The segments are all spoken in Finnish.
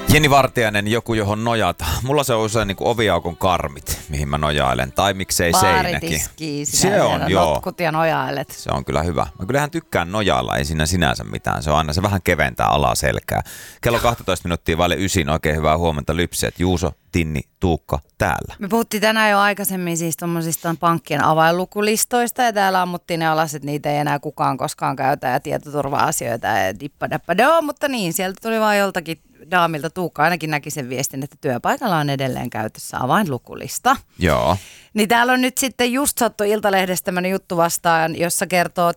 Jenni Vartiainen, joku johon nojata. Mulla se on usein niin kuin oviaukon karmit, mihin mä nojailen. Tai miksei seinäkin. Se on, joo. Notkut ja nojailet. Se on kyllä hyvä. Mä kyllähän tykkään nojailla, ei siinä sinänsä mitään. Se on aina, se vähän keventää alaselkää. Kello 12 minuuttia vaille 9, oikein hyvää huomenta lypseet. Juuso, Tinni, Tuukka täällä. Me puhuttiin tänään jo aikaisemmin siis tommosista pankkien avainlukulistoista ja täällä ammuttiin ne alas, että niitä ei enää kukaan koskaan käytä ja tietoturva-asioita ja dippadappadoo, mutta niin, sieltä tuli vaan joltakin daamilta. Tuukka ainakin näki sen viestin, että työpaikalla on edelleen käytössä avainlukulista. Joo. Niin täällä on nyt sitten just sattu Iltalehdestä tämmöinen juttu vastaan, jossa kertoo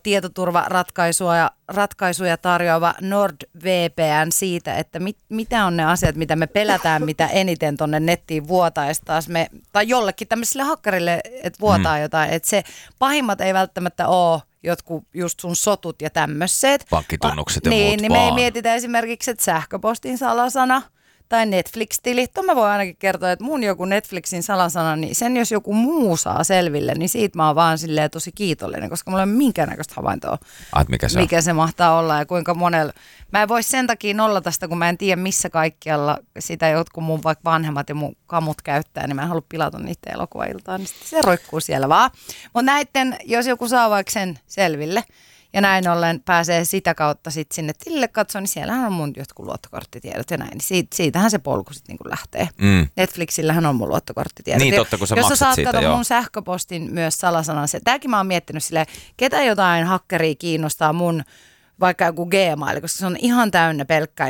tietoturvaratkaisuja tarjoava NordVPN siitä, että mitä on ne asiat, mitä me pelätään, mitä eniten tonne nettiin vuotaistaan. Tai jollekin tämmöiselle hakkarille, että vuotaa jotain. Että se pahimmat ei välttämättä ole jotkut just sun sotut ja tämmöiset. Pankkitunnukset ja niin, muut niin me ei mietitä esimerkiksi, että sähköpostin salasana tai Netflix-tili. Tuon mä voin ainakin kertoa, että mun joku Netflixin salasana, niin sen jos joku muu saa selville, niin siitä mä oon vaan silleen tosi kiitollinen, koska mulla ei ole minkäännäköistä havaintoa, mikä se mahtaa olla ja kuinka monella. Mä en voi sen takia nollata sitä, kun mä en tiedä missä kaikkialla sitä jotkut mun vaikka vanhemmat ja mun kamut käyttää, niin mä en halua pilata niitä elokuvailtaan, niin se roikkuu siellä vaan. Mutta näitten, jos joku saa vaikka sen selville, ja näin ollen pääsee sitä kautta sitten sinne tilille katsoa, niin siellähän on mun jotkut luottokorttitiedot ja näin. Niin siitähän se polku sitten niinku lähtee. Netflixillähän on mun luottokorttitiedot. Niin totta, kun sä jos maksat sä saat siitä, kato joo. mun sähköpostin myös salasanan, tämäkin mä oon miettinyt silleen, ketä jotain hakkeria kiinnostaa mun vaikka joku Gmail, koska se on ihan täynnä pelkkää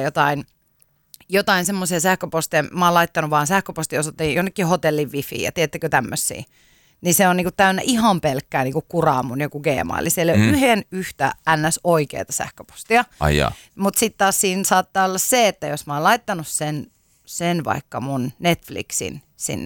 jotain semmoisia sähköposteja. Mä oon laittanut vaan sähköpostiosoitteen jonnekin hotellin wifi ja tiedättekö tämmöisiä. Niin se on niinku täynnä ihan pelkkää niinku kuraa mun joku Gmail. Siellä ei ole yhden yhtä ns. Oikeata sähköpostia. Mutta sitten taas siinä saattaa olla se, että jos mä oon laittanut sen vaikka mun Netflixin sinne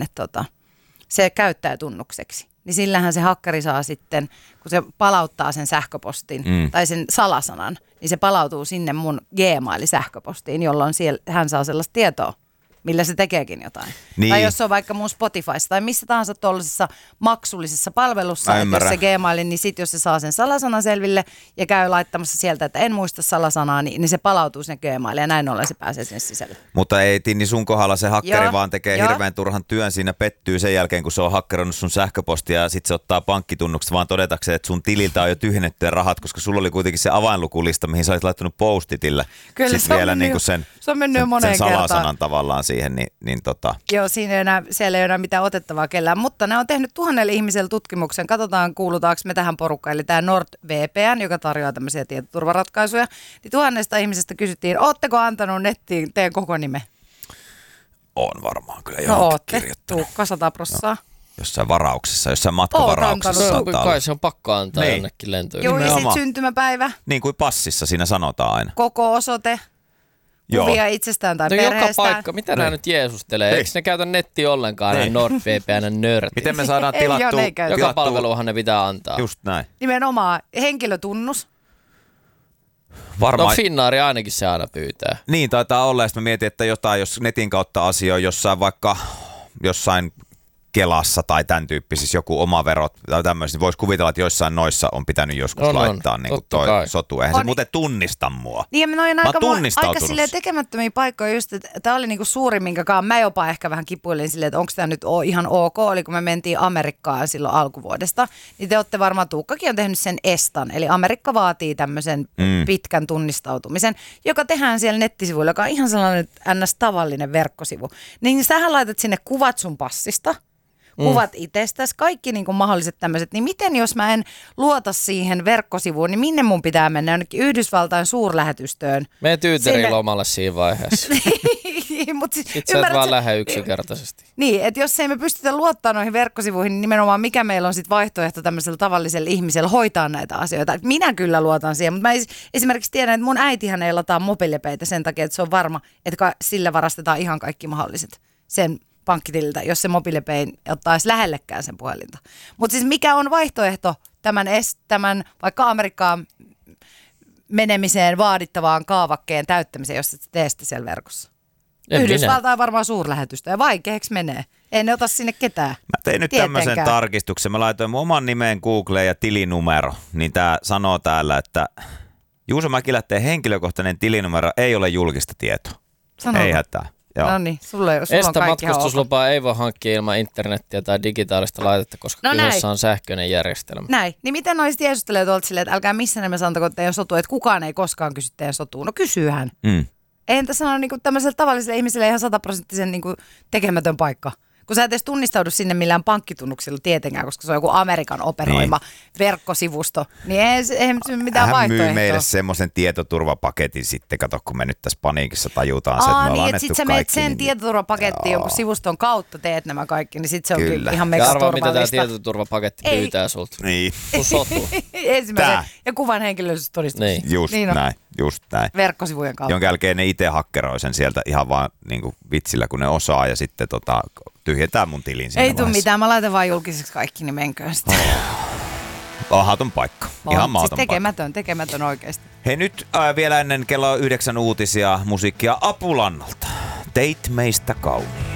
se käyttäjätunnukseksi, niin sillähän se hakkari saa sitten, kun se palauttaa sen sähköpostin tai sen salasanan, niin se palautuu sinne mun Gmail-sähköpostiin, jolloin hän saa sellaista tietoa, millä se tekeekin jotain. Niin. Tai jos se on vaikka mun Spotifyssa tai missä tahansa tuollaisessa maksullisessa palvelussa, että jos se Gmail, niin sitten jos se saa sen salasanan selville ja käy laittamassa sieltä, että en muista salasanaa, niin se palautuu sinne Gmailiin ja näin ollen se pääsee sinne sisälle. Mutta ei Tinni sun kohdalla se hakkeri vaan tekee hirveän turhan työn siinä, pettyy sen jälkeen, kun se on hakkerannut sun sähköpostia ja sitten se ottaa pankkitunnukset vaan todetakseen, että sun tililtä on jo tyhjennettyä rahat, koska sulla oli kuitenkin se avainlukulista, mihin sä olit laittanut post-itille. Kyllä sitten vielä niin kuin sen salasanan tavallaan siihen. Joo, siellä ei ole enää mitään otettavaa kellään, mutta ne on tehnyt 1000 ihmisellä tutkimuksen. Katsotaan, kuulutaanko me tähän porukkaan. Eli tämä NordVPN, joka tarjoaa tämmöisiä tietoturvaratkaisuja. Niin 1000 ihmisestä kysyttiin, ootteko antanut nettiin teidän koko nime? On varmaan kyllä johonkin kirjoittanut. Tuukka 100%. Jossain varauksessa, jossain matkavarauksessa saattaa olla. Kai se on pakko antaa jonnekin lentoon. Joo, ja sitten syntymäpäivä. Niin kuin passissa siinä sanotaan aina. Koko osoite. Kuvia itsestään tai perheestään. Joka paikka, mitä nämä nyt jeesustelee? Eikö ne käytä nettiä ollenkaan, nämä NordVPN-nörtit? Miten me saadaan tilattua? Joka palveluhan ne pitää antaa. Just näin. Nimenomaan henkilötunnus. Varmaan. No Finnaari ainakin se aina pyytää. Niin taitaa olla, ja sitten mä mietin, että jos netin kautta asioi jossain Kelassa tai tämän tyyppisissä joku oma verot tai tämmöistä, niin voisi kuvitella, että joissain noissa on pitänyt joskus laittaa niin kuin toi sotu. Eihän se muuten tunnista mua. Niin, mä oon aika silleen tekemättömiä paikkoja just, että tämä oli niinku suuri, minkäkaan mä jopa ehkä vähän kipuilin silleen, että onko tämä nyt ihan ok, eli kun me mentiin Amerikkaan silloin alkuvuodesta, niin te olette varmaan, Tuukkakin on tehnyt sen ESTAn, eli Amerikka vaatii tämmöisen pitkän tunnistautumisen, joka tehdään siellä nettisivuilla, joka on ihan sellainen ns-tavallinen verkkosivu. Niin sähän laitat sinne kuvat sun passista, kuvat itsestäsi, kaikki niin kuin mahdolliset tämmöiset, niin miten jos mä en luota siihen verkkosivuun, niin minne mun pitää mennä jonnekin Yhdysvaltain suurlähetystöön? Mene Tyyterin lomalle siinä vaiheessa. Sitten sä et vaan lähde yksinkertaisesti. Niin, että jos ei me pystytä luottaa noihin verkkosivuihin, niin nimenomaan mikä meillä on sitten vaihtoehto tämmöisellä tavallisella ihmisellä hoitaa näitä asioita. Et minä kyllä luotan siihen, mutta mä esimerkiksi tiedän, että mun äitihän ei lataa mobiilipeitä sen takia, että se on varma, että sillä varastetaan ihan kaikki mahdolliset sen pankkitililtä, jos se mobiilipay ottaisi lähellekään sen puhelinta. Mutta siis mikä on vaihtoehto tämän vaikka Amerikkaan menemiseen vaadittavaan kaavakkeen täyttämiseen, jos et tee sitä siellä verkossa? Yhdysvaltain varmaan suurlähetystä ja vaikeaksi menee. Ei ne ota sinne ketään. Mä tein nyt tämmöisen tarkistuksen. Mä laitoin mun oman nimeen Googleen ja tilinumero. Niin tää sanoo täällä, että Juuso Mäkilähteen henkilökohtainen tilinumero ei ole julkista tietoa. Ei hätää. No niin, sulla on Estä kaikki matkustuslupaa ei voi hankkia ilman internettiä tai digitaalista laitetta, koska kyseessä on sähköinen järjestelmä. Näin. Niin miten noiset jeesustelee tuolta silleen, että älkää missään nimessä antako teidän sotua, että kukaan ei koskaan kysy teidän sotua. No kysyyhän. Eihän tässä ole niinku tämmöiselle tavalliselle ihmiselle ihan 100% niinku tekemätön paikka. Kun sä et edes tunnistaudu sinne millään pankkitunnuksilla tietenkään, koska se on joku Amerikan operoima verkkosivusto, niin eihän se mitään vaihtoehtoa. Hän myy meille semmoisen tietoturvapaketin sitten, kato kun me nyt tässä paniikissa tajutaan se, että me ollaan niin, että sit sä menet sen tietoturvapakettiin jonkun sivuston kautta teet nämä kaikki, niin sit se onkin ihan mega turvallista. Ja arvaa, mitä tämä tietoturvapaketti pyytää sulta. Niin. Sun sotu. Ensimmäisen. Ja kuvan henkilöllisyystodistus. Niin. Just näin. Verkkosivujen kautta. Jonka jälkeen ne itse hakkeroi sen sieltä ihan vaan niin kuin vitsillä, kun ne osaa ja sitten tyhjentää mun tilin siinä Ei tule mitään, mä laitan vaan julkiseksi kaikki, niin menkää sitten. Mahaton paikka. Ihan maaton siis tekemätön oikeasti. Hei nyt vielä ennen kello 9 uutisia musiikkia Apulannalta. Teit meistä kauniin.